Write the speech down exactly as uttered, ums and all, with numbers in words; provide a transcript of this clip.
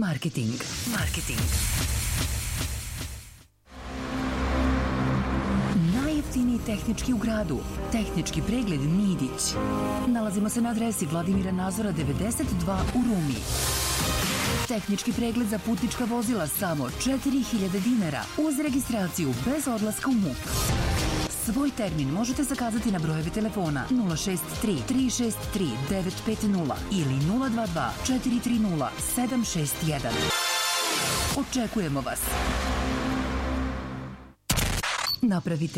Marketing. Marketing. Najjeftiniji tehnički u gradu. Tehnički pregled Nidić. Nalazimo se na adresi Vladimira Nazora devedeset dva u Rumi. Tehnički pregled za putnička vozila samo četiri hiljade dinara uz registraciju bez odlaska u M U P. Svoj termin možete zakazati na brojeve telefona nula šest tri tri šest tri devet pet nula ili nula dva dva četiri tri nula sedam šest jedan. Očekujemo vas. Napravite